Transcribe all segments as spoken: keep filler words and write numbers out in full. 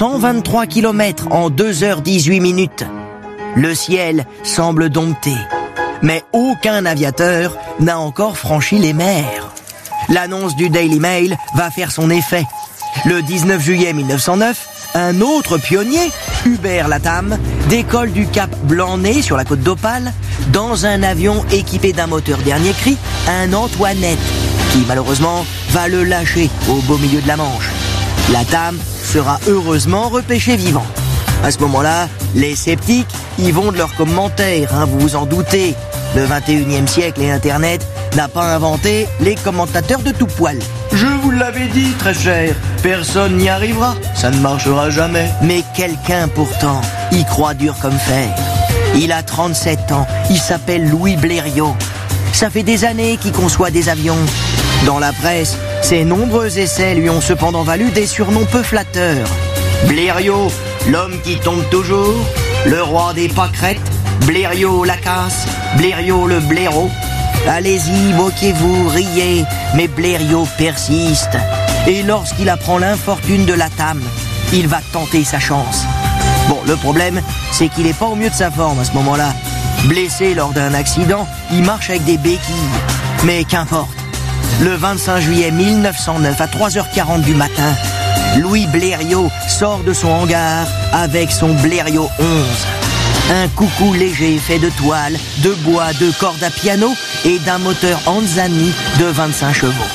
cent vingt-trois kilomètres en deux heures dix-huit minutes. Le ciel semble dompté, mais aucun aviateur n'a encore franchi les mers. L'annonce du Daily Mail va faire son effet. Le dix-neuf juillet mille neuf cent neuf, un autre pionnier, Hubert Latham, décolle du cap Blanc-Nez sur la côte d'Opale dans un avion équipé d'un moteur dernier cri, un Antoinette, qui malheureusement va le lâcher au beau milieu de la Manche. Latham sera heureusement repêché vivant. À ce moment-là, les sceptiques y vont de leurs commentaires, hein, vous vous en doutez. Le vingt et unième siècle et Internet n'a pas inventé les commentateurs de tout poil. Je vous l'avais dit, très cher, personne n'y arrivera, ça ne marchera jamais. Mais quelqu'un pourtant y croit dur comme fer. Il a trente-sept ans, il s'appelle Louis Blériot. Ça fait des années qu'il conçoit des avions. Dans la presse, ses nombreux essais lui ont cependant valu des surnoms peu flatteurs. Blériot, l'homme qui tombe toujours, le roi des pâquerettes, Blériot la casse, Blériot le blaireau. Allez-y, moquez-vous, riez, mais Blériot persiste. Et lorsqu'il apprend l'infortune de Latham, il va tenter sa chance. Bon, le problème, c'est qu'il n'est pas au mieux de sa forme à ce moment-là. Blessé lors d'un accident, il marche avec des béquilles. Mais qu'importe. Le vingt-cinq juillet mille neuf cent neuf, à trois heures quarante du matin, Louis Blériot sort de son hangar avec son Blériot onze. Un coucou léger fait de toile, de bois, de cordes à piano et d'un moteur Anzani de vingt-cinq chevaux.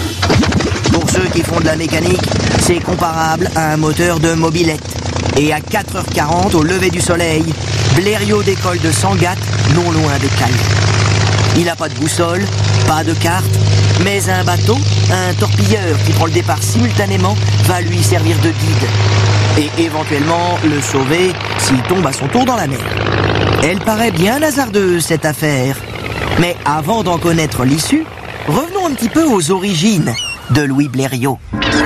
Pour ceux qui font de la mécanique, c'est comparable à un moteur de mobilette. Et à quatre heures quarante, au lever du soleil, Blériot décolle de Sangatte, non loin de Calais. Il n'a pas de boussole, pas de carte, mais un bateau, un torpilleur qui prend le départ simultanément, va lui servir de guide. Et éventuellement le sauver s'il tombe à son tour dans la mer. Elle paraît bien hasardeuse, cette affaire. Mais avant d'en connaître l'issue, revenons un petit peu aux origines de Louis Blériot.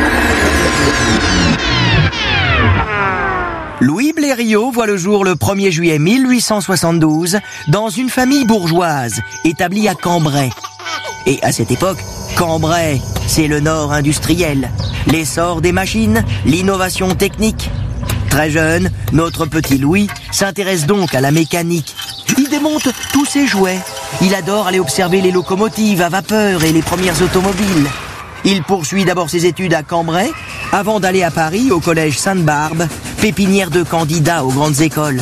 Louis Blériot voit le jour le premier juillet mille huit cent soixante-douze dans une famille bourgeoise établie à Cambrai. Et à cette époque, Cambrai, c'est le nord industriel, l'essor des machines, l'innovation technique. Très jeune, notre petit Louis s'intéresse donc à la mécanique. Il démonte tous ses jouets. Il adore aller observer les locomotives à vapeur et les premières automobiles. Il poursuit d'abord ses études à Cambrai, avant d'aller à Paris au collège Sainte-Barbe, pépinière de candidats aux grandes écoles.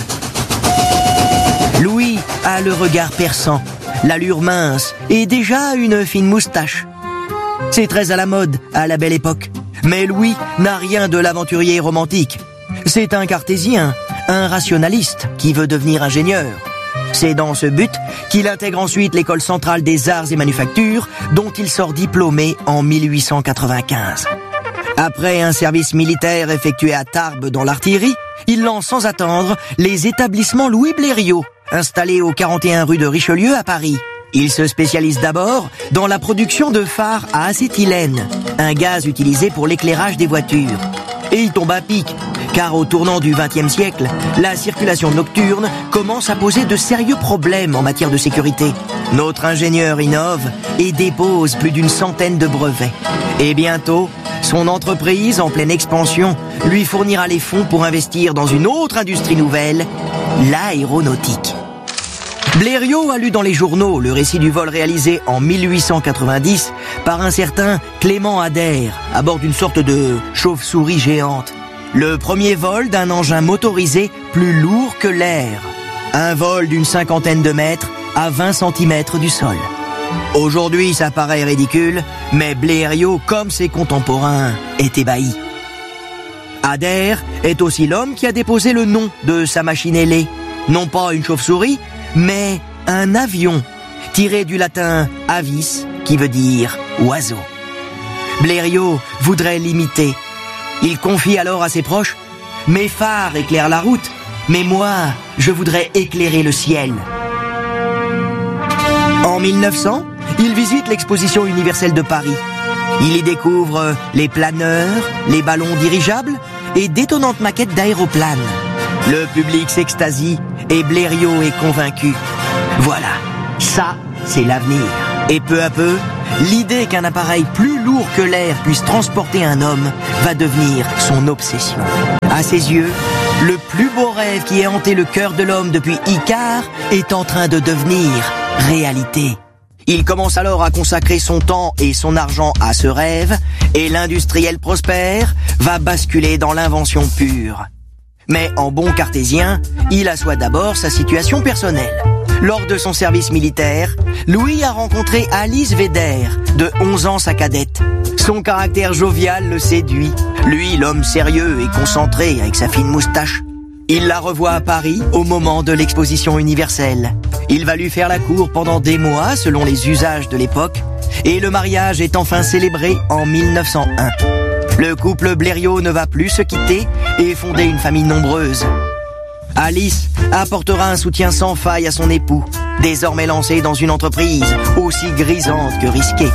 Louis a le regard perçant, l'allure mince et déjà une fine moustache. C'est très à la mode à la belle époque. Mais Louis n'a rien de l'aventurier romantique. C'est un cartésien, un rationaliste qui veut devenir ingénieur. C'est dans ce but qu'il intègre ensuite l'école centrale des arts et manufactures, dont il sort diplômé en mille huit cent quatre-vingt-quinze. Après un service militaire effectué à Tarbes dans l'artillerie, il lance sans attendre les établissements Louis Blériot, installés au quarante et un rue de Richelieu à Paris. Il se spécialise d'abord dans la production de phares à acétylène, un gaz utilisé pour l'éclairage des voitures. Et il tombe à pic, car au tournant du vingtième siècle, la circulation nocturne commence à poser de sérieux problèmes en matière de sécurité. Notre ingénieur innove et dépose plus d'une centaine de brevets. Et bientôt, son entreprise, en pleine expansion, lui fournira les fonds pour investir dans une autre industrie nouvelle, l'aéronautique. Blériot a lu dans les journaux le récit du vol réalisé en mille huit cent quatre-vingt-dix par un certain Clément Ader à bord d'une sorte de chauve-souris géante. Le premier vol d'un engin motorisé plus lourd que l'air. Un vol d'une cinquantaine de mètres à vingt centimètres du sol. Aujourd'hui, ça paraît ridicule, mais Blériot, comme ses contemporains, est ébahi. Ader est aussi l'homme qui a déposé le nom de sa machine ailée. Non pas une chauve-souris, mais un avion, tiré du latin avis, qui veut dire oiseau. Blériot voudrait l'imiter. Il confie alors à ses proches « Mes phares éclairent la route, mais moi, je voudrais éclairer le ciel. » En mille neuf cents, il visite l'exposition universelle de Paris. Il y découvre les planeurs, les ballons dirigeables et d'étonnantes maquettes d'aéroplanes. Le public s'extasie et Blériot est convaincu. Voilà, ça, c'est l'avenir. Et peu à peu, l'idée qu'un appareil plus lourd que l'air puisse transporter un homme va devenir son obsession. À ses yeux, le plus beau rêve qui ait hanté le cœur de l'homme depuis Icare est en train de devenir réalité. Il commence alors à consacrer son temps et son argent à ce rêve, et l'industriel prospère va basculer dans l'invention pure. Mais en bon cartésien, il assoit d'abord sa situation personnelle. Lors de son service militaire, Louis a rencontré Alice Vedder, de onze ans sa cadette. Son caractère jovial le séduit. Lui, l'homme sérieux et concentré avec sa fine moustache. Il la revoit à Paris au moment de l'exposition universelle. Il va lui faire la cour pendant des mois selon les usages de l'époque, et le mariage est enfin célébré en mille neuf cent un. Le couple Blériot ne va plus se quitter et fonder une famille nombreuse. Alice apportera un soutien sans faille à son époux, désormais lancé dans une entreprise aussi grisante que risquée.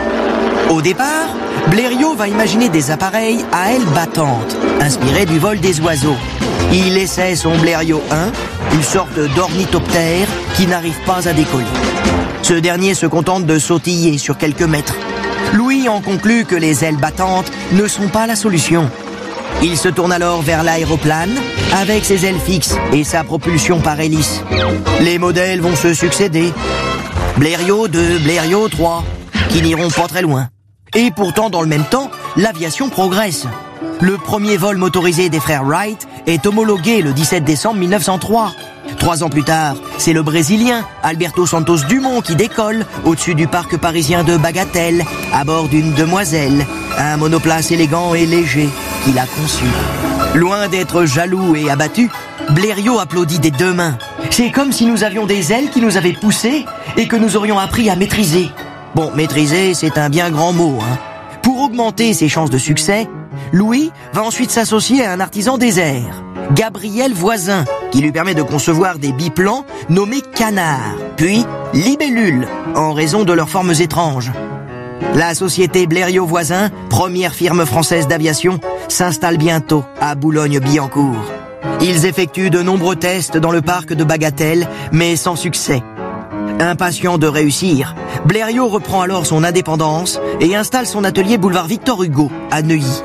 Au départ, Blériot va imaginer des appareils à ailes battantes, inspirés du vol des oiseaux. Il essaie son Blériot un, une sorte d'ornithoptère qui n'arrive pas à décoller. Ce dernier se contente de sautiller sur quelques mètres. Louis en conclut que les ailes battantes ne sont pas la solution. Il se tourne alors vers l'aéroplane avec ses ailes fixes et sa propulsion par hélice. Les modèles vont se succéder. Blériot deux, Blériot trois, qui n'iront pas très loin. Et pourtant, dans le même temps, l'aviation progresse. Le premier vol motorisé des frères Wright est homologué le dix-sept décembre mille neuf cent trois. Trois ans plus tard, c'est le Brésilien Alberto Santos Dumont qui décolle au-dessus du parc parisien de Bagatelle, à bord d'une demoiselle, un monoplace élégant et léger qu'il a conçu. Loin d'être jaloux et abattu, Blériot applaudit des deux mains. C'est comme si nous avions des ailes qui nous avaient poussés et que nous aurions appris à maîtriser. Bon, maîtriser, c'est un bien grand mot, hein. Pour augmenter ses chances de succès, Louis va ensuite s'associer à un artisan des airs, Gabriel Voisin, qui lui permet de concevoir des biplans nommés canards, puis libellules, en raison de leurs formes étranges. La société Blériot-Voisin, première firme française d'aviation, s'installe bientôt à Boulogne-Billancourt. Ils effectuent de nombreux tests dans le parc de Bagatelle, mais sans succès. Impatient de réussir, Blériot reprend alors son indépendance et installe son atelier boulevard Victor Hugo, à Neuilly.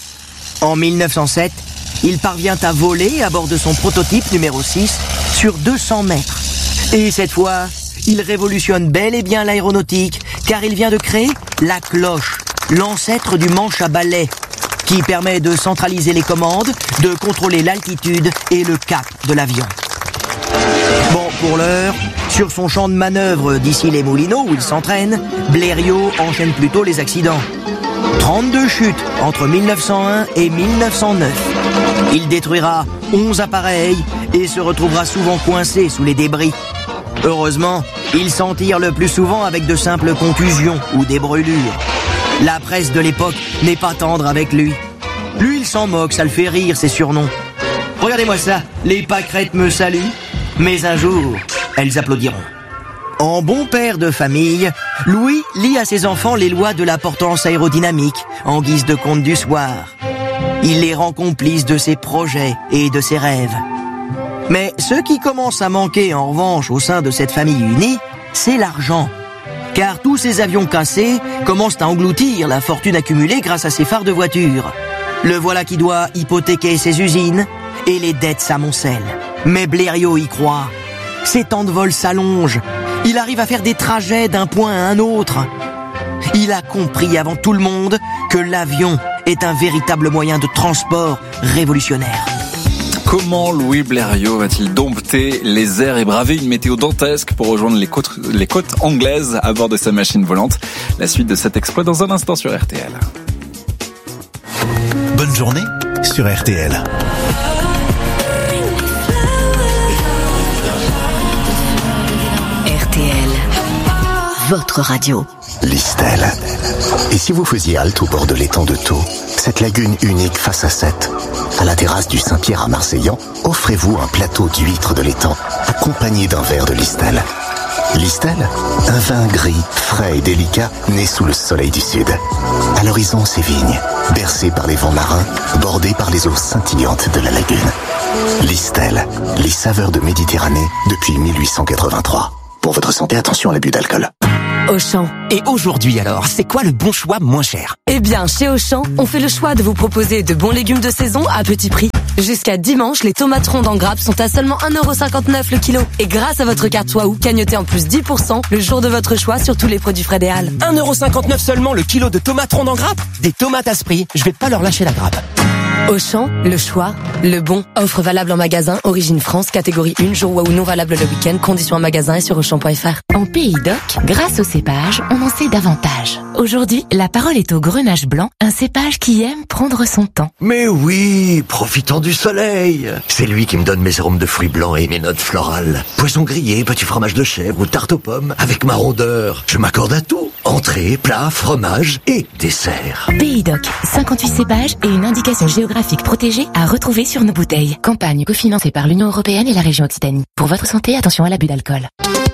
En mille neuf cent sept, il parvient à voler à bord de son prototype numéro six sur deux cents mètres. Et cette fois, il révolutionne bel et bien l'aéronautique, car il vient de créer la cloche, l'ancêtre du manche à balai, qui permet de centraliser les commandes, de contrôler l'altitude et le cap de l'avion. Bon, pour l'heure, sur son champ de manœuvre d'ici les Moulineaux où il s'entraîne, Blériot enchaîne plutôt les accidents. trente-deux chutes entre mille neuf cent un et mille neuf cent neuf. Il détruira onze appareils et se retrouvera souvent coincé sous les débris. Heureusement, il s'en tire le plus souvent avec de simples contusions ou des brûlures. La presse de l'époque n'est pas tendre avec lui. Lui, il s'en moque, ça le fait rire, ses surnoms. Regardez-moi ça, les pâquerettes me saluent, mais un jour, elles applaudiront. En bon père de famille, Louis lit à ses enfants les lois de la portance aérodynamique en guise de conte du soir. Il les rend complices de ses projets et de ses rêves. Mais ce qui commence à manquer en revanche au sein de cette famille unie, c'est l'argent. Car tous ces avions cassés commencent à engloutir la fortune accumulée grâce à ses phares de voiture. Le voilà qui doit hypothéquer ses usines et les dettes s'amoncellent. Mais Blériot y croit. Ses temps de vol s'allongent. Il arrive à faire des trajets d'un point à un autre. Il a compris avant tout le monde que l'avion est un véritable moyen de transport révolutionnaire. Comment Louis Blériot va-t-il dompter les airs et braver une météo dantesque pour rejoindre les côtes, les côtes anglaises à bord de sa machine volante? La suite de cet exploit dans un instant sur R T L. Bonne journée sur R T L. R T L, votre radio. Listel. Et si vous faisiez halte au bord de l'étang de Thau, cette lagune unique face à Sète, à la terrasse du Saint-Pierre à Marseillan, offrez-vous un plateau d'huîtres de l'étang, accompagné d'un verre de Listel. Listel, un vin gris, frais et délicat, né sous le soleil du sud. À l'horizon, ces vignes, bercées par les vents marins, bordées par les eaux scintillantes de la lagune. Listel, les saveurs de Méditerranée depuis mille huit cent quatre-vingt-trois. Pour votre santé, attention à l'abus d'alcool. Auchan. Et aujourd'hui alors, c'est quoi le bon choix moins cher? Eh bien, chez Auchan, on fait le choix de vous proposer de bons légumes de saison à petit prix. Jusqu'à dimanche, les tomates rondes en grappe sont à seulement un euro cinquante-neuf le kilo. Et grâce à votre carte Waouh, cagnotez en plus dix pour cent le jour de votre choix sur tous les produits Fred et Al. un euro cinquante-neuf seulement le kilo de tomates rondes en grappe? Des tomates à ce prix, je vais pas leur lâcher la grappe. Auchan, le choix, le bon. Offre valable en magasin, origine France, catégorie un, jour Waouh non valable le week-end, conditions en magasin et sur auchan point f r. En Pays d'Oc, grâce au cépage, on en sait davantage. Aujourd'hui, la parole est au grenache blanc, un cépage qui aime prendre son temps. Mais oui, profitant du soleil. C'est lui qui me donne mes arômes de fruits blancs et mes notes florales. Poisson grillé, petit fromage de chèvre ou tarte aux pommes, avec ma rondeur. Je m'accorde à tout. Entrée, plat, fromage et dessert. Pays d'Oc, cinquante-huit cépages et une indication géographique protégée à retrouver sur nos bouteilles. Campagne cofinancée par l'Union Européenne et la région Occitanie. Pour votre santé, attention à l'abus d'alcool.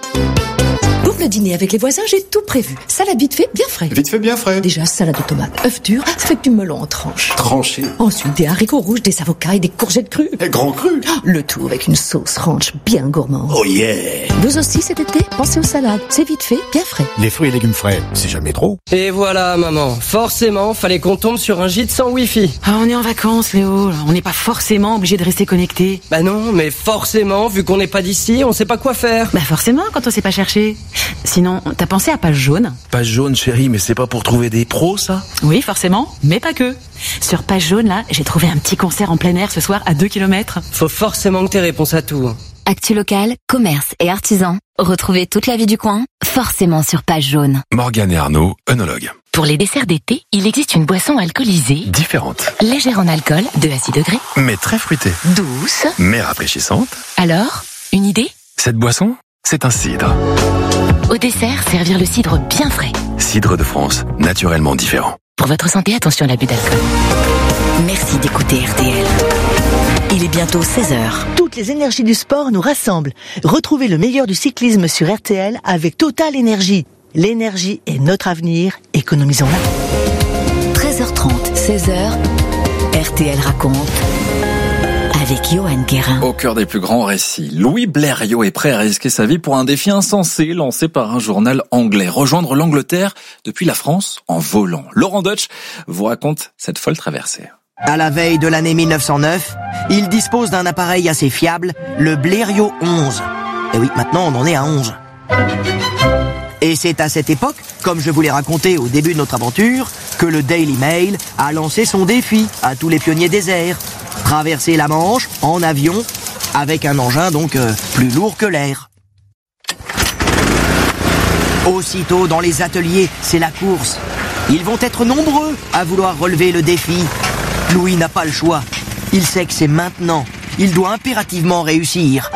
Pour le dîner avec les voisins, j'ai tout prévu. Salade vite fait, bien frais. Vite fait, bien frais. Déjà, salade de tomates, œufs durs, avec du melon en tranches. Tranché. Ensuite, des haricots rouges, des avocats et des courgettes crues. Et grand cru. Le tout avec une sauce ranch bien gourmande. Oh yeah. Vous aussi, cet été, pensez aux salades. C'est vite fait, bien frais. Les fruits et légumes frais, c'est jamais trop. Et voilà, maman. Forcément, fallait qu'on tombe sur un gîte sans wifi. Ah, on est en vacances, Léo. On n'est pas forcément obligé de rester connecté. Bah non, mais forcément, vu qu'on n'est pas d'ici, on sait pas quoi faire. Bah forcément, quand on sait pas chercher. Sinon, t'as pensé à Page Jaune? Page Jaune, chérie, mais c'est pas pour trouver des pros, ça? Oui, forcément, mais pas que. Sur Page Jaune, là, j'ai trouvé un petit concert en plein air ce soir à deux kilomètres. Faut forcément que t'aies réponse à tout. Actu local, commerce et artisans. Retrouvez toute la vie du coin, forcément sur Page Jaune. Morgane et Arnaud, œnologues. Pour les desserts d'été, il existe une boisson alcoolisée. Différente. Légère en alcool, deux à six degrés. Mais très fruitée. Douce. Mais rafraîchissante. Alors, une idée? Cette boisson, c'est un cidre. Au dessert, servir le cidre bien frais. Cidre de France, naturellement différent. Pour votre santé, attention à l'abus d'alcool. Merci d'écouter R T L. Il est bientôt seize heures. Toutes les énergies du sport nous rassemblent. Retrouvez le meilleur du cyclisme sur R T L avec Total Énergie. L'énergie est notre avenir, économisons-la. treize heures trente, seize heures, R T L raconte avec Johan Guérin. Au cœur des plus grands récits, Louis Blériot est prêt à risquer sa vie pour un défi insensé lancé par un journal anglais. Rejoindre l'Angleterre depuis la France en volant. Laurent Deutsch vous raconte cette folle traversée. À la veille de l'année mille neuf cent neuf, il dispose d'un appareil assez fiable, le Blériot onze. Et oui, maintenant on en est à onze. Et c'est à cette époque, comme je vous l'ai raconté au début de notre aventure, que le Daily Mail a lancé son défi à tous les pionniers des airs. Traverser la Manche en avion, avec un engin donc euh, plus lourd que l'air. Aussitôt dans les ateliers, c'est la course. Ils vont être nombreux à vouloir relever le défi. Louis n'a pas le choix. Il sait que c'est maintenant. Il doit impérativement réussir.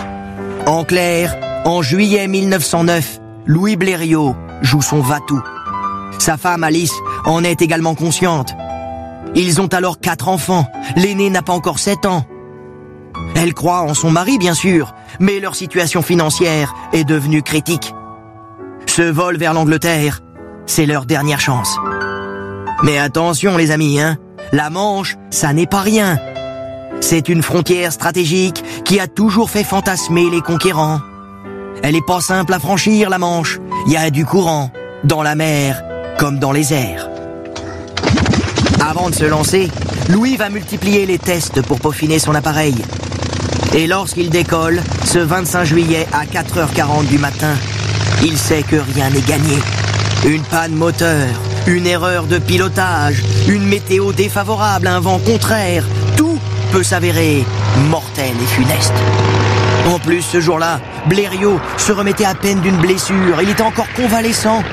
En clair, en juillet mille neuf cent neuf, Louis Blériot joue son va-tout. Sa femme Alice en est également consciente. Ils ont alors quatre enfants. L'aîné n'a pas encore sept ans. Elle croit en son mari, bien sûr, mais leur situation financière est devenue critique. Ce vol vers l'Angleterre, c'est leur dernière chance. Mais attention les amis, hein, la Manche, ça n'est pas rien. C'est une frontière stratégique qui a toujours fait fantasmer les conquérants. Elle est pas simple à franchir, la Manche. Il y a du courant, dans la mer comme dans les airs. Avant de se lancer, Louis va multiplier les tests pour peaufiner son appareil. Et lorsqu'il décolle, ce vingt-cinq juillet à quatre heures quarante du matin, il sait que rien n'est gagné. Une panne moteur, une erreur de pilotage, une météo défavorable, un vent contraire, tout peut s'avérer mortel et funeste. En plus, ce jour-là, Blériot se remettait à peine d'une blessure, il était encore convalescent.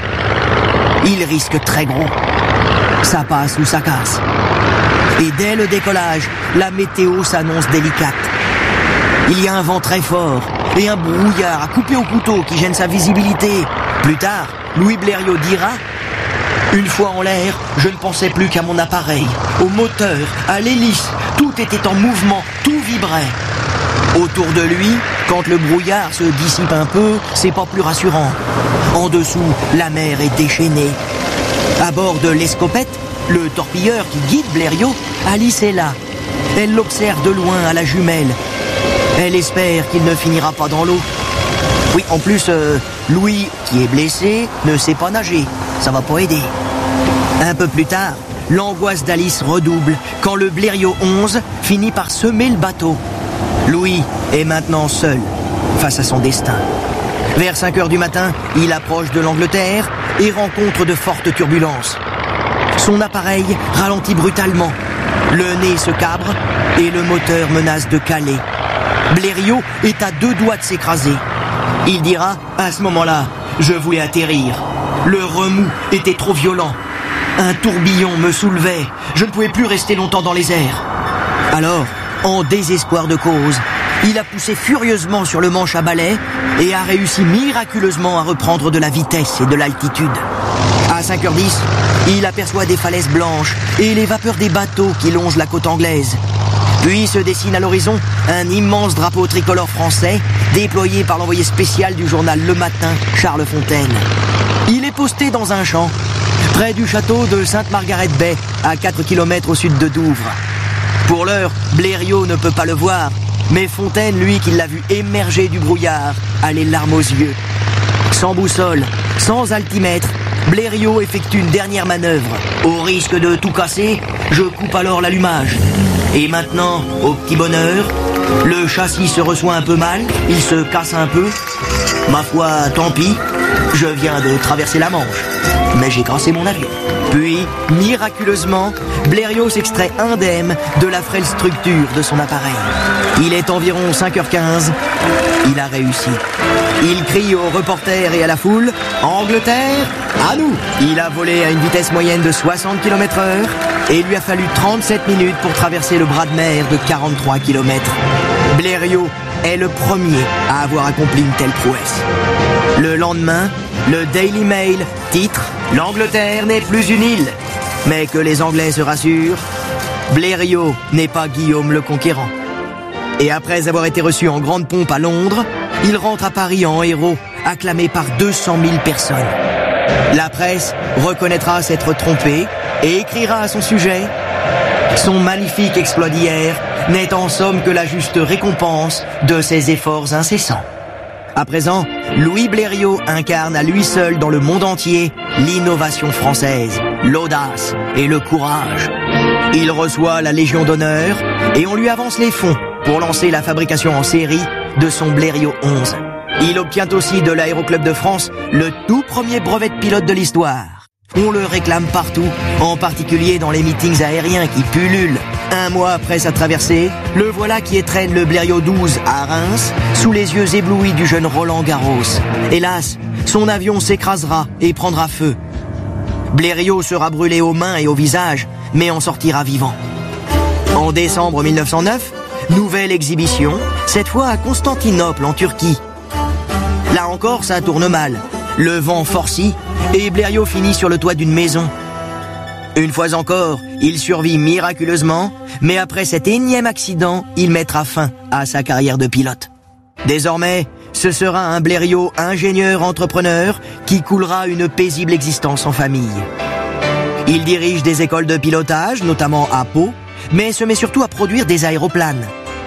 Il risque très gros. Ça passe ou ça casse. Et dès le décollage, la météo s'annonce délicate. Il y a un vent très fort et un brouillard à couper au couteau qui gêne sa visibilité. Plus tard, Louis Blériot dira « Une fois en l'air, je ne pensais plus qu'à mon appareil, au moteur, à l'hélice, tout était en mouvement, tout vibrait. » Autour de lui, quand le brouillard se dissipe un peu, c'est pas plus rassurant. En dessous, la mer est déchaînée. À bord de l'Escopette, le torpilleur qui guide Blériot, Alice est là. Elle l'observe de loin à la jumelle. Elle espère qu'il ne finira pas dans l'eau. Oui, en plus, euh, Louis, qui est blessé, ne sait pas nager. Ça va pas aider. Un peu plus tard, l'angoisse d'Alice redouble quand le Blériot onze finit par semer le bateau. Louis est maintenant seul face à son destin. Vers cinq heures du matin, il approche de l'Angleterre et rencontre de fortes turbulences. Son appareil ralentit brutalement. Le nez se cabre et le moteur menace de caler. Blériot est à deux doigts de s'écraser. Il dira, à ce moment-là, je voulais atterrir. Le remous était trop violent. Un tourbillon me soulevait. Je ne pouvais plus rester longtemps dans les airs. Alors, en désespoir de cause, il a poussé furieusement sur le manche à balai et a réussi miraculeusement à reprendre de la vitesse et de l'altitude. À cinq heures dix, il aperçoit des falaises blanches et les vapeurs des bateaux qui longent la côte anglaise. Puis se dessine à l'horizon un immense drapeau tricolore français déployé par l'envoyé spécial du journal Le Matin, Charles Fontaine. Il est posté dans un champ, près du château de Sainte-Margaret-Bay, à quatre kilomètres au sud de Douvres. Pour l'heure, Blériot ne peut pas le voir, mais Fontaine, lui, qui l'a vu émerger du brouillard, a les larmes aux yeux. Sans boussole, sans altimètre, Blériot effectue une dernière manœuvre. Au risque de tout casser, je coupe alors l'allumage. Et maintenant, au petit bonheur, le châssis se reçoit un peu mal, il se casse un peu. Ma foi, tant pis, je viens de traverser la Manche, mais j'ai cassé mon avion. Puis, miraculeusement, Blériot s'extrait indemne de la frêle structure de son appareil. Il est environ cinq heures quinze, il a réussi. Il crie aux reporters et à la foule, « Angleterre, à nous !» Il a volé à une vitesse moyenne de soixante kilomètres heure et il lui a fallu trente-sept minutes pour traverser le bras de mer de quarante-trois kilomètres. Blériot est le premier à avoir accompli une telle prouesse. Le lendemain, le Daily Mail titre « L'Angleterre n'est plus une île ». Mais que les Anglais se rassurent, Blériot n'est pas Guillaume le Conquérant. Et après avoir été reçu en grande pompe à Londres, il rentre à Paris en héros, acclamé par deux cent mille personnes. La presse reconnaîtra s'être trompée et écrira à son sujet « Son magnifique exploit d'hier n'est en somme que la juste récompense de ses efforts incessants ». À présent, Louis Blériot incarne à lui seul dans le monde entier l'innovation française, l'audace et le courage. Il reçoit la Légion d'honneur et on lui avance les fonds pour lancer la fabrication en série de son Blériot onze. Il obtient aussi de l'Aéroclub de France le tout premier brevet de pilote de l'histoire. On le réclame partout, en particulier dans les meetings aériens qui pullulent. Un mois après sa traversée, le voilà qui étrenne le Blériot douze à Reims, sous les yeux éblouis du jeune Roland Garros. Hélas, son avion s'écrasera et prendra feu. Blériot sera brûlé aux mains et au visage, mais en sortira vivant. En décembre mille neuf cent neuf, nouvelle exhibition, cette fois à Constantinople en Turquie. Là encore, ça tourne mal. Le vent forcit et Blériot finit sur le toit d'une maison. Une fois encore, il survit miraculeusement, mais après cet énième accident, il mettra fin à sa carrière de pilote. Désormais, ce sera un Blériot ingénieur-entrepreneur qui coulera une paisible existence en famille. Il dirige des écoles de pilotage, notamment à Pau, mais se met surtout à produire des aéroplanes.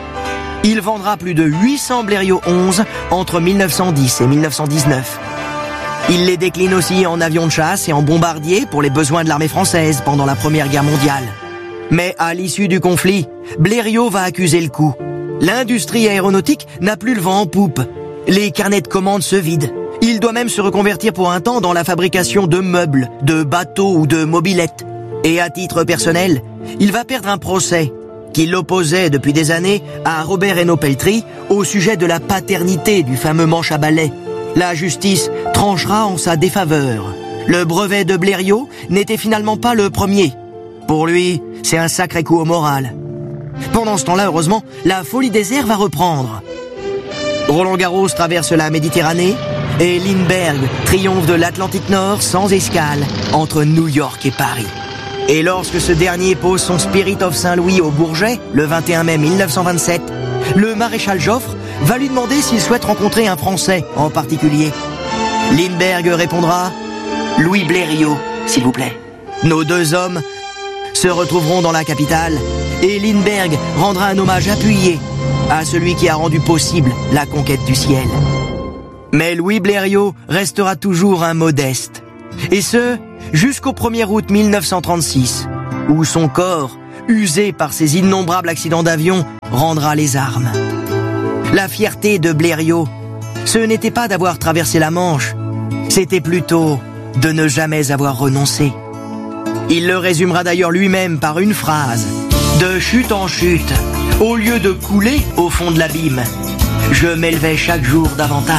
Il vendra plus de huit cents Blériot onze entre mille neuf cent dix et mille neuf cent dix-neuf. Il les décline aussi en avions de chasse et en bombardiers pour les besoins de l'armée française pendant la Première Guerre mondiale. Mais à l'issue du conflit, Blériot va accuser le coup. L'industrie aéronautique n'a plus le vent en poupe. Les carnets de commandes se vident. Il doit même se reconvertir pour un temps dans la fabrication de meubles, de bateaux ou de mobylettes. Et à titre personnel, il va perdre un procès qui l'opposait depuis des années à Robert Reynaud-Peltry au sujet de la paternité du fameux manche à balai. La justice tranchera en sa défaveur. Le brevet de Blériot n'était finalement pas le premier. Pour lui, c'est un sacré coup au moral. Pendant ce temps-là, heureusement, la folie des airs va reprendre. Roland Garros traverse la Méditerranée et Lindbergh triomphe de l'Atlantique Nord sans escale entre New York et Paris. Et lorsque ce dernier pose son Spirit of Saint-Louis au Bourget, le vingt et un mai mille neuf cent vingt-sept, le maréchal Joffre va lui demander s'il souhaite rencontrer un Français en particulier. Lindbergh répondra « Louis Blériot, s'il vous plaît ». Nos deux hommes se retrouveront dans la capitale et Lindbergh rendra un hommage appuyé à celui qui a rendu possible la conquête du ciel. Mais Louis Blériot restera toujours un modeste. Et ce, jusqu'au premier août mille neuf cent trente-six, où son corps, usé par ses innombrables accidents d'avion, rendra les armes. La fierté de Blériot, ce n'était pas d'avoir traversé la Manche, c'était plutôt de ne jamais avoir renoncé. Il le résumera d'ailleurs lui-même par une phrase. De chute en chute, au lieu de couler au fond de l'abîme, je m'élevais chaque jour davantage.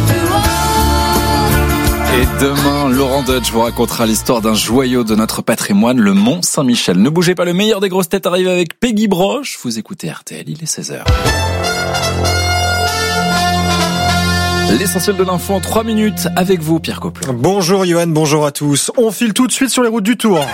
Et demain, Laurent Deutsch vous racontera l'histoire d'un joyau de notre patrimoine, le Mont Saint-Michel. Ne bougez pas, le meilleur des grosses têtes arrive avec Peggy Broche. Vous écoutez R T L, il est seize heures. L'essentiel de l'info en trois minutes avec vous, Pierre Coplon. Bonjour Johan, bonjour à tous. On file tout de suite sur les routes du Tour.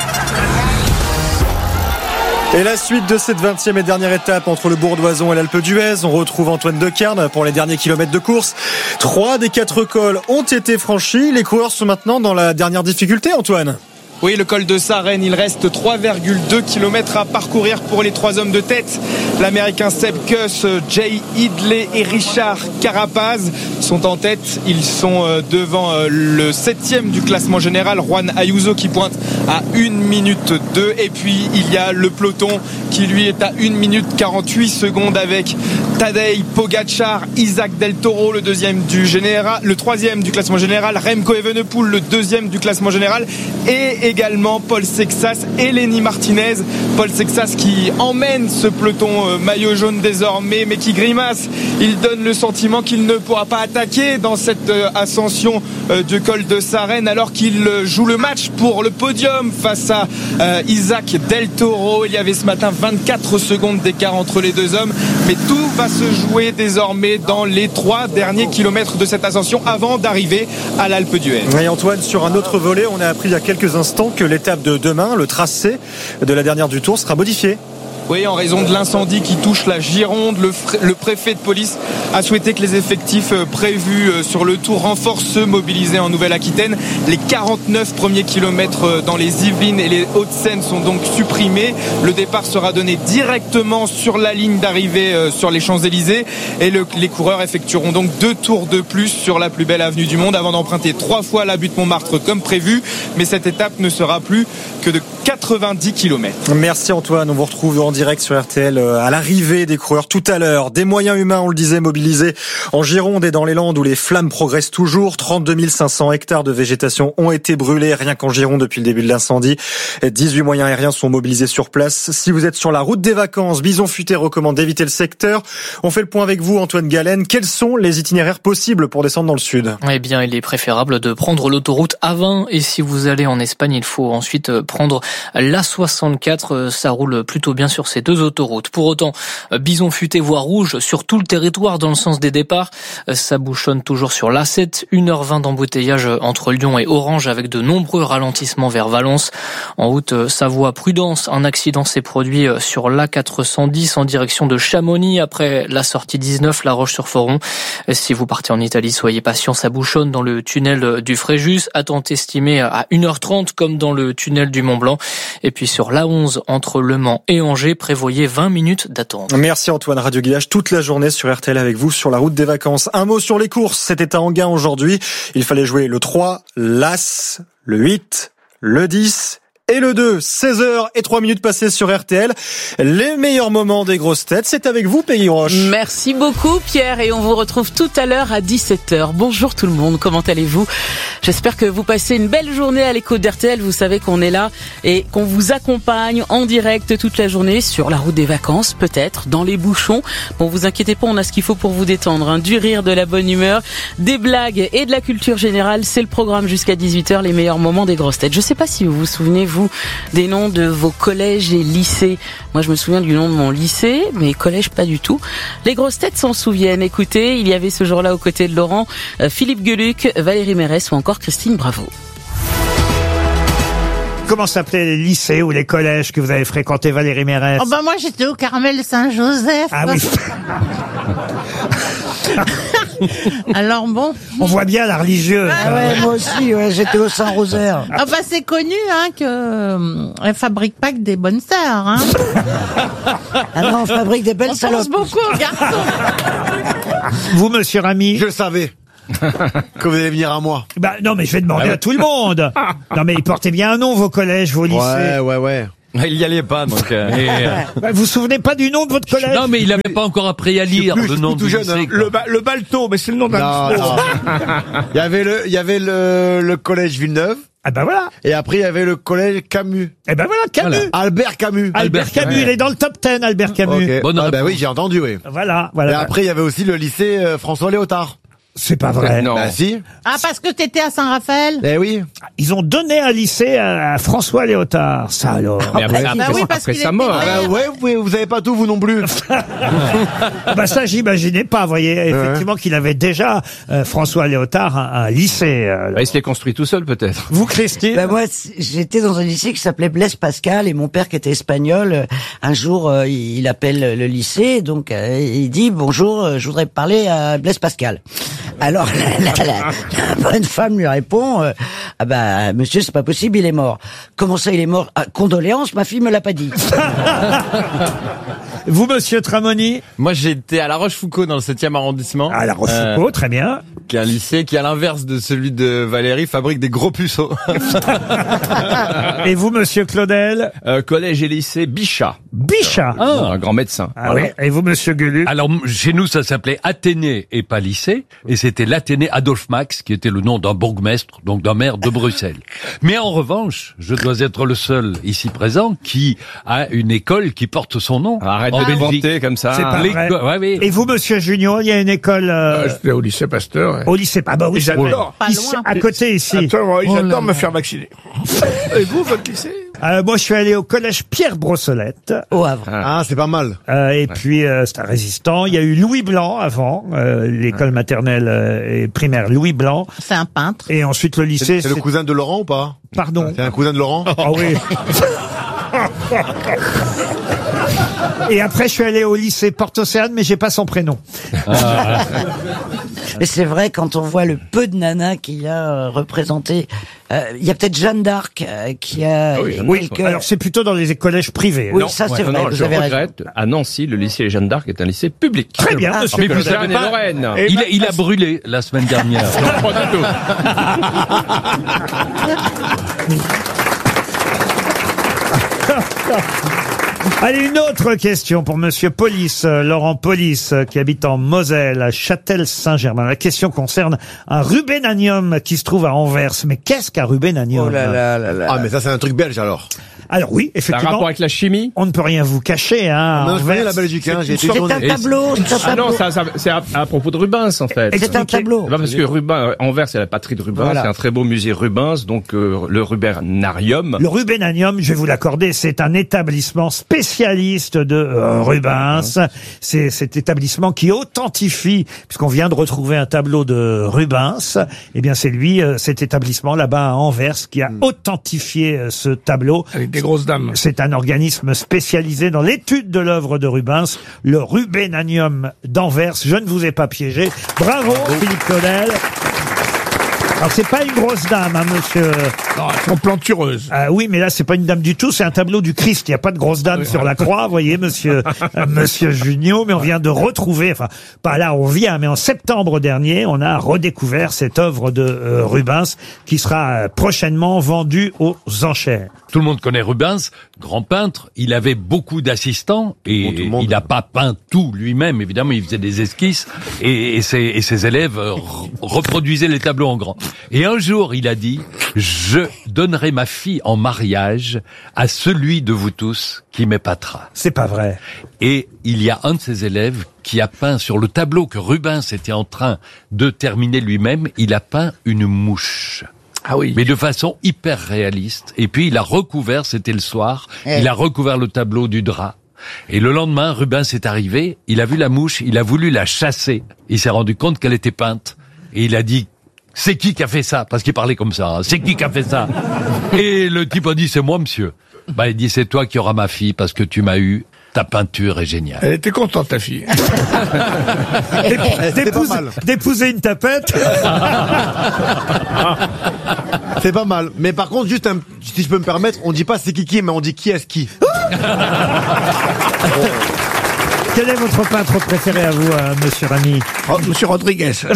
Et la suite de cette vingtième et dernière étape entre le Bourdoison et l'Alpe d'Huez. On retrouve Antoine Decaerne pour les derniers kilomètres de course. Trois des quatre cols ont été franchis. Les coureurs sont maintenant dans la dernière difficulté, Antoine. Oui, le col de Sarenne, il reste trois virgule deux kilomètres à parcourir pour les trois hommes de tête. L'Américain Seb Kuss, Jay Hindley et Richard Carapaz sont en tête. Ils sont devant le septième du classement général, Juan Ayuso, qui pointe à une minute deux. Et puis, il y a le peloton qui, lui, est à une minute quarante-huit secondes avec Tadej Pogacar, Isaac Del Toro, le deuxième du général, le troisième du classement général, Remco Evenepoel, le deuxième du classement général, et également Paul Sexas et Lenny Martinez. Paul Sexas qui emmène ce peloton maillot jaune désormais, mais qui grimace. Il donne le sentiment qu'il ne pourra pas attaquer dans cette ascension du col de Sarenne, alors qu'il joue le match pour le podium face à Isaac Del Toro. Il y avait ce matin vingt-quatre secondes d'écart entre les deux hommes, mais tout va se jouer désormais dans les trois derniers kilomètres de cette ascension avant d'arriver à l'Alpe d'Huez. Et Antoine, sur un autre volet, on a appris il y a quelques instants que l'étape de demain, le tracé de la dernière du Tour, sera modifié. Oui, en raison de l'incendie qui touche la Gironde, le, le préfet de police a souhaité que les effectifs prévus sur le Tour renforcent ceux mobilisés en Nouvelle-Aquitaine. Les quarante-neuf premiers kilomètres dans les Yvelines et les Hauts-de-Seine sont donc supprimés. Le départ sera donné directement sur la ligne d'arrivée sur les Champs-Élysées et le, les coureurs effectueront donc deux tours de plus sur la plus belle avenue du monde avant d'emprunter trois fois la butte Montmartre comme prévu. Mais cette étape ne sera plus que de quatre-vingt-dix kilomètres. Merci Antoine, on vous retrouve en direct sur R T L à l'arrivée des coureurs tout à l'heure. Des moyens humains, on le disait, mobilisés en Gironde et dans les Landes où les flammes progressent toujours. trente-deux mille cinq cents hectares de végétation ont été brûlés rien qu'en Gironde depuis le début de l'incendie. dix-huit moyens aériens sont mobilisés sur place. Si vous êtes sur la route des vacances, Bison Futé recommande d'éviter le secteur. On fait le point avec vous, Antoine Galen. Quels sont les itinéraires possibles pour descendre dans le sud ? Eh bien, il est préférable de prendre l'autoroute A vingt et si vous allez en Espagne, il faut ensuite prendre l'A soixante-quatre. Ça roule plutôt bien sur ces deux autoroutes. Pour autant, Bison Futé voie rouge sur tout le territoire dans le sens des départs. Ça bouchonne toujours sur l'A sept, une heure vingt d'embouteillage entre Lyon et Orange avec de nombreux ralentissements vers Valence. En route, Savoie, prudence. Un accident s'est produit sur l'A quatre cent dix en direction de Chamonix après la sortie dix-neuf, La Roche-sur-Foron. Si vous partez en Italie, soyez patient, ça bouchonne dans le tunnel du Fréjus. Attente estimée à une heure trente comme dans le tunnel du Mont-Blanc. Et puis sur l'A onze entre Le Mans et Angers, prévoyez vingt minutes d'attente. Merci Antoine, Radio Guidage toute la journée sur R T L avec vous sur la route des vacances. Un mot sur les courses, c'était à Enghien aujourd'hui. Il fallait jouer le trois, l'As, le huit, le dix et le deux. seize heures et trois minutes passées sur R T L. Les meilleurs moments des grosses têtes, c'est avec vous, Peggy Broche. Merci beaucoup, Pierre, et on vous retrouve tout à l'heure à dix-sept heures. Bonjour tout le monde, comment allez-vous ? J'espère que vous passez une belle journée à l'écoute d'R T L. Vous savez qu'on est là et qu'on vous accompagne en direct toute la journée sur la route des vacances, peut-être, dans les bouchons. Bon, vous inquiétez pas, on a ce qu'il faut pour vous détendre, hein. Du rire, de la bonne humeur, des blagues et de la culture générale. C'est le programme jusqu'à dix-huit heures, les meilleurs moments des grosses têtes. Je sais pas si vous vous souvenez, vous, des noms de vos collèges et lycées. Moi, je me souviens du nom de mon lycée, mais collège, pas du tout. Les grosses têtes s'en souviennent. Écoutez, il y avait ce jour-là aux côtés de Laurent, euh, Philippe Gueluc, Valérie Mérès ou encore Christine Bravo. Comment s'appelaient les lycées ou les collèges que vous avez fréquentés, Valérie Mérès? Oh ben moi, j'étais au Carmel Saint-Joseph. Ah oui. Alors bon. On voit bien la religieuse. Ah ouais, moi aussi, ouais, j'étais au Saint-Rosaire. Enfin, c'est connu, hein, que euh, elle fabrique pas que des bonnes sœurs, hein. Ah non, on fabrique des belles on salopes. pense beaucoup aux garçons. Vous, monsieur Ramy? Je savais. Que vous allez venir à moi. Bah non, mais je vais demander Ah ouais. à tout le monde. Non, mais ils portaient bien un nom, vos collèges, vos lycées. Ouais, ouais, ouais. Il y allait pas, donc. Euh, et, euh, Bah, vous vous souvenez pas du nom de votre collège? Non, mais il avait pas encore appris à lire plus, le nom tout du jeune, lycée, hein. quoi. Le, ba- le Balto, mais c'est le nom d'un Non, bistrot. non. Il y avait le, il y avait le, le collège Villeneuve. Ah bah voilà. Et après, il y avait le collège Camus. Eh ben voilà, Camus. Voilà. Albert Camus. Albert Camus, ouais. il est dans le top dix, Albert Camus. Ok. Bonne Ah bah réponse. oui, j'ai entendu, oui. Voilà, voilà. Et après, il y avait aussi le lycée euh, François Léotard. C'est pas vrai. Non. Bah si. Ah, parce que t'étais à Saint-Raphaël? Eh oui. Ils ont donné un lycée à François Léotard, ça alors. Mais après, bah après, oui, parce après qu'il sa était mort. Ah bah ouais, vous, pouvez- vous avez pas tout, vous non plus. Ah bah ça, j'imaginais pas, vous voyez, effectivement qu'il avait déjà, euh, François Léotard, un, un lycée. euh, Bah, il se l'est construit tout seul, peut-être. Vous, Christine? Bah moi, c- j'étais dans un lycée qui s'appelait Blaise Pascal et mon père qui était espagnol, euh, un jour, euh, il il appelle le lycée, donc euh, il dit bonjour, euh, je voudrais parler à Blaise Pascal. Alors la, la, la- la bonne femme lui répond euh, ah bah monsieur c'est pas possible, il est mort. Comment ça il est mort? Ah, condoléances, ma fille me l'a pas dit. Vous, monsieur Tramoni? Moi, j'étais à La Rochefoucauld, dans le septième arrondissement. À La Rochefoucauld, très bien. Qui est un lycée qui, à l'inverse de celui de Valérie, fabrique des gros puceaux. Et vous, monsieur Claudel? Euh, collège et lycée Bichat. Bichat. Ah. Un grand médecin. Ah oui. Et vous, monsieur Gueluc? Alors, m- chez nous, ça s'appelait Athénée et pas lycée, et c'était l'Athénée Adolphe Max, qui était le nom d'un bourgmestre, donc d'un maire de Bruxelles. Mais en revanche, je dois être le seul ici présent qui a une école qui porte son nom. Arrête en de Belgique. vanter comme ça. C'est pas vrai. L'éco- ouais, oui. Et vous, monsieur Junior, il y a une école euh, Ah, J'étais au lycée Pasteur. ouais. au lycée. Ah bah oui, Et c'est vrai. j'adore. Pas Ici, loin. à côté ici. Attends, Oh j'adore me faire vacciner. Et vous, votre lycée? Euh, moi, je suis allé au collège Pierre Brossolette. Au Havre. Ah, c'est pas mal. Euh, et puis, euh, c'est un résistant. Il y a eu Louis Blanc avant, euh, l'école maternelle euh, et primaire Louis Blanc. C'est un peintre. Et ensuite, le lycée... C'est c'est le cousin de Laurent ou pas? Pardon. C'est un cousin de Laurent? Ah oui. Et après, je suis allé au lycée Porte-Océane, mais j'ai pas son prénom. Mais c'est vrai, quand on voit le peu de nanas qu'il y a euh, représenté, euh, il y a peut-être Jeanne d'Arc euh, qui a Oui, quelques... alors c'est plutôt dans les collèges privés. Oui, Non. ça c'est Non, vrai, non, vous je avez raison. regrette. À Nancy, le lycée Jeanne d'Arc est un lycée public. Très bien, Ah, monsieur Mais vous Claudel. savez pas, Lorraine. Et Il, ma- a, il a brûlé la semaine dernière. Pas du tout. Allez, une autre question pour monsieur Polis, euh, Laurent Polis, euh, qui habite en Moselle, à Châtel-Saint-Germain. La question concerne un rubénanium qui se trouve à Anvers. Mais qu'est-ce qu'un rubénanium? Oh là là là là. Ah, mais ça, c'est un truc belge alors. Alors oui, Ça a un effectivement, rapport avec la chimie? on ne peut rien vous cacher, hein. Maintenant, je Anvers. connais la Belgique, hein, j'ai été C'est un journée. tableau, c'est un Ah non, tableau. ça, ça- c'est à, à propos de Rubens, en fait. C'est un tableau. C'est pas parce que Rubens, Anvers, c'est la patrie de Rubens, Voilà. c'est un très beau musée Rubens, donc euh, le Rubernarium. Le Rubénanium, je vais vous l'accorder, c'est un établissement spécialiste de euh, Rubens. C'est cet établissement qui authentifie, puisqu'on vient de retrouver un tableau de Rubens, eh bien c'est lui, euh, cet établissement là-bas à Anvers, qui a authentifié euh, ce tableau. Avec des grosses dames. C'est un organisme spécialisé dans l'étude de l'œuvre de Rubens, le Rubénanium d'Anvers. Je ne vous ai pas piégé. Bravo, Philippe Claudel. Alors c'est pas une grosse dame, hein, monsieur. Non, elles sont plantureuses. Ah oui, mais là c'est pas une dame du tout, c'est un tableau du Christ. Il n'y a pas de grosse dame sur la croix, vous voyez, monsieur, euh, monsieur Junio. Mais on vient de retrouver, enfin pas là on vient, mais en septembre dernier, on a redécouvert cette œuvre de euh, Rubens qui sera euh, prochainement vendue aux enchères. Tout le monde connaît Rubens, grand peintre. Il avait beaucoup d'assistants et Bon, tout le monde. il n'a pas peint tout lui-même. Évidemment, il faisait des esquisses et, et, ses, et ses élèves euh, re- reproduisaient les tableaux en grand. Et un jour, il a dit « Je donnerai ma fille en mariage à celui de vous tous qui m'épatera. » C'est pas vrai. Et il y a un de ses élèves qui a peint sur le tableau que Rubens était en train de terminer lui-même, il a peint une mouche. Ah oui. Mais de façon hyper réaliste. Et puis il a recouvert, c'était le soir, Eh. il a recouvert le tableau du drap. Et le lendemain, Rubens est arrivé, il a vu la mouche, il a voulu la chasser. Il s'est rendu compte qu'elle était peinte. Et il a dit, c'est qui qui a fait ça? Parce qu'il parlait comme ça. Hein. C'est qui qui a fait ça? Et le type a dit, c'est moi, monsieur. Bah, il dit, c'est toi qui auras ma fille parce que tu m'as eu. Ta peinture est géniale. Elle était contente, ta fille. C'était pas D'épouser- mal. D'épouser une tapette. C'est pas mal. Mais par contre, juste un, si je peux me permettre, on dit pas c'est qui qui, mais on dit qui est-ce qui. Quel est votre peintre préféré à vous, euh, monsieur Rami? Oh, Monsieur Rodriguez. C'est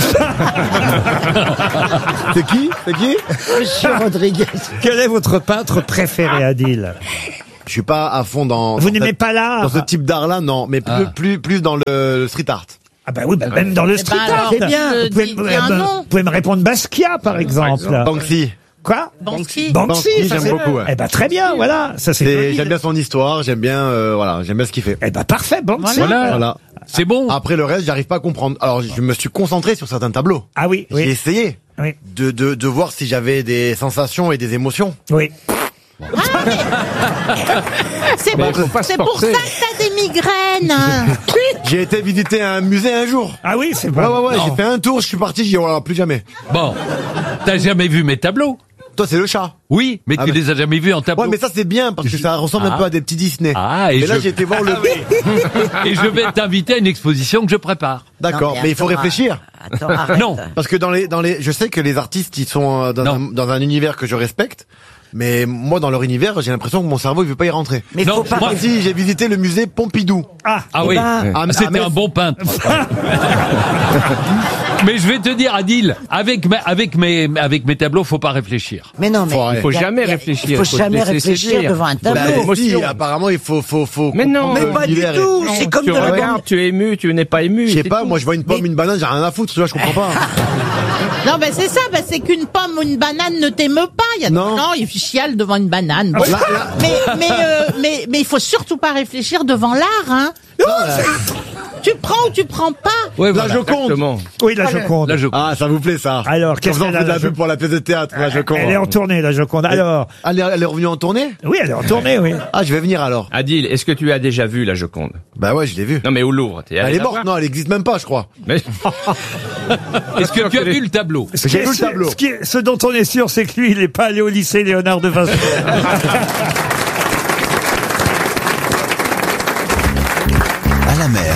qui C'est qui Monsieur Rodriguez. Quel est votre peintre préféré, Adil? Je suis pas à fond dans... Vous dans n'aimez cette- pas l'art? Dans ce type d'art-là, non. Mais plus, Ah. plus, plus dans le, le street art. Ah bah oui, bah même dans le Eh street ben art. alors, Vous bien. pouvez, Dis- dis un me- nom. vous pouvez me répondre Basquiat, par exemple. Banksy. Quoi? Banksy. Banksy, Banksy, ça, j'aime c'est- beaucoup, ouais. Eh ben très bien, voilà. Ça c'est. C'est- joli. J'aime bien son histoire, j'aime bien, euh, voilà, j'aime bien ce qu'il fait. Eh ben parfait, Banksy. Voilà. Voilà. C'est bon. Après le reste, j'arrive pas à comprendre. Alors, je me suis concentré sur certains tableaux. Ah oui, oui. J'ai essayé Oui. de, de, de voir si j'avais des sensations et des émotions. Oui. C'est Mais pour, faut pas se c'est pour ça forcer. que t'as des migraines. hein. J'ai été visiter un musée un jour. Ah oui, c'est Ouais, pas. ouais, ouais, Non. j'ai fait un tour, je suis parti, j'ai dit, voilà, plus jamais. Bon, t'as jamais vu mes tableaux? Toi, c'est le chat. Oui, mais Ah, tu mais- les as jamais vus en tableau. Ouais, mais ça, c'est bien, parce que ça ressemble un Ah. peu à des petits Disney. Ah, et mais là, je- j'ai été voir le... Ah oui. Et je vais t'inviter à une exposition que je prépare. D'accord, Non, mais mais il faut attends, réfléchir. Attends, arrête. Non. Parce que dans les, dans les, je sais que les artistes, ils sont euh, dans, Non. un, dans un univers que je respecte. Mais moi, dans leur univers, j'ai l'impression que mon cerveau, il veut pas y rentrer. Mais Non, faut pas. moi- Si, j'ai visité le musée Pompidou. Ah. Ah Eh oui, ben, à- à c'était Metz. un bon peintre. Mais je vais te dire, Adil, avec mes, avec mes, avec mes tableaux, faut pas réfléchir. Mais non, mais Faut arrêter. faut y a- jamais y a- réfléchir, Il faut faut se jamais laisser réfléchir séduire. devant un Bah, tableau. si, apparemment, il faut, faut, faut. Mais non, comprendre mais pas du l'univers. tout. Non, C'est comme tu de la regardes, bande. tu es ému, tu n'es pas ému. Je sais c'est pas, tout. moi, je vois une pomme, une banane, j'ai rien à foutre, tu vois, je comprends pas. Non, ben c'est ça, ben c'est qu'une pomme ou une banane ne t'émeut pas. Il y a Non. non, il chiale devant une banane. Bon. Là, là- Mais mais euh, mais mais il faut surtout pas réfléchir devant l'art, hein. Tu prends ou tu prends pas. Ouais, La Joconde. Exactement. Oui, la Joconde. Là, je... Ah, ça vous plaît, ça. Alors, qu'est-ce Comme ça, on qu'elle a, fait de la la pub Jo- pour la pièce de théâtre, la Joconde. Elle est en tournée, la Joconde. Alors. Elle est, elle est revenue en tournée? Oui, elle est en tournée, oui. Ah, je vais venir alors. Adil, est-ce que tu as déjà vu la Joconde? Bah ouais, je l'ai vue. Non, mais au Louvre. T'es allé Elle est la morte, voir non, elle existe même pas, je crois. Mais- Est-ce que tu as vu le tableau? Ce, qui J'ai est vu le sûr- tableau. ce qui est- ce dont on est sûr, c'est que lui, il n'est pas allé au lycée Léonard de Vinci. À la mer,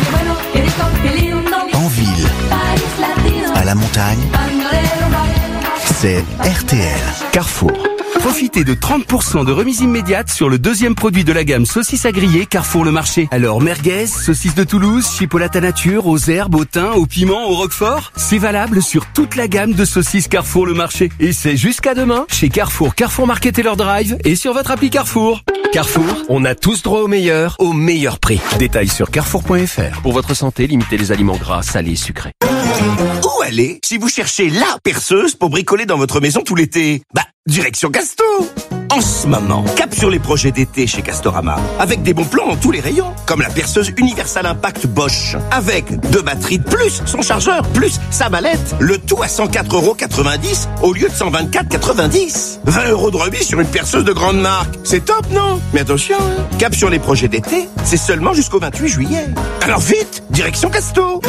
en ville, à la montagne, c'est R T L. Carrefour. Profitez de trente pour cent de remise immédiate sur le deuxième produit de la gamme saucisses à griller Carrefour Le Marché. Alors merguez, saucisses de Toulouse, chipolata nature, aux herbes, au thym, au piment, au roquefort. C'est valable sur toute la gamme de saucisses Carrefour Le Marché. Et c'est jusqu'à demain chez Carrefour, Carrefour Market et leur drive et sur votre appli Carrefour. Carrefour, on a tous droit au meilleur, au meilleur prix. Détails sur carrefour point f r. Pour votre santé, limitez les aliments gras, salés et sucrés. Où aller si vous cherchez la perceuse pour bricoler dans votre maison tout l'été? Bah, direction Casto. En ce moment, cap sur les projets d'été chez Castorama, avec des bons plans dans tous les rayons, comme la perceuse Universal Impact Bosch, avec deux batteries de plus son chargeur, plus sa mallette, le tout à cent quatre euros quatre-vingt-dix au lieu de cent vingt-quatre quatre-vingt-dix. vingt euros de remise sur une perceuse de grande marque. C'est top, non? Mais attention, hein, cap sur les projets d'été, c'est seulement jusqu'au vingt-huit juillet. Alors vite, direction Casto.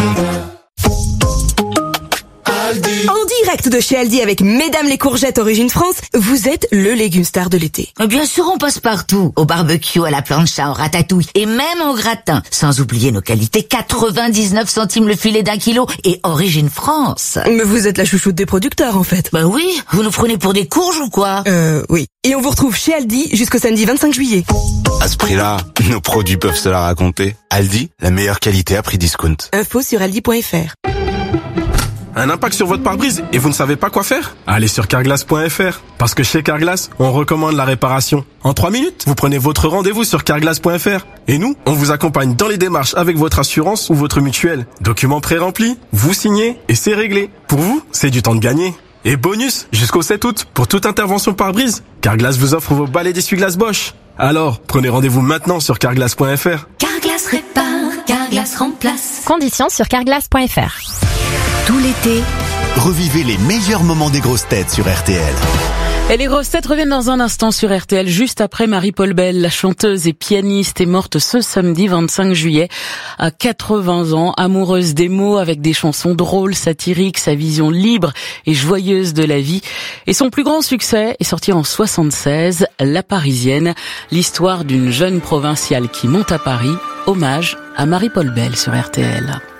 En direct de chez Aldi avec Mesdames les courgettes Origine France, vous êtes le légume star de l'été. Bien sûr, on passe partout. Au barbecue, à la plancha, au ratatouille et même au gratin. Sans oublier nos qualités, quatre-vingt-dix-neuf centimes le filet d'un kilo et Origine France. Mais vous êtes la chouchoute des producteurs en fait. Bah oui, vous nous prenez pour des courges ou quoi? Euh, oui. Et on vous retrouve chez Aldi jusqu'au samedi vingt-cinq juillet. À ce prix-là, nos produits peuvent se la raconter. Aldi, la meilleure qualité à prix discount. Info sur aldi point f r. Un impact sur votre pare-brise et vous ne savez pas quoi faire? Allez sur carglass point f r. Parce que chez Carglass, on recommande la réparation. En trois minutes, vous prenez votre rendez-vous sur carglass point f r. Et nous, on vous accompagne dans les démarches avec votre assurance ou votre mutuelle. Documents pré-remplis, vous signez et c'est réglé. Pour vous, c'est du temps de gagner. Et bonus, jusqu'au sept août, pour toute intervention pare-brise, Carglass vous offre vos balais d'essuie-glace Bosch. Alors, prenez rendez-vous maintenant sur carglass point f r. Carglass répare, Carglass remplace. Conditions sur carglass point f r. Tout l'été, revivez les meilleurs moments des grosses têtes sur R T L. Et les grosses têtes reviennent dans un instant sur R T L, juste après Marie-Paul Bell. La chanteuse et pianiste est morte ce samedi vingt-cinq juillet à quatre-vingts ans, amoureuse des mots avec des chansons drôles, satiriques, sa vision libre et joyeuse de la vie. Et son plus grand succès est sorti en soixante-seize, La Parisienne, l'histoire d'une jeune provinciale qui monte à Paris. Hommage à Marie-Paul Bell sur R T L.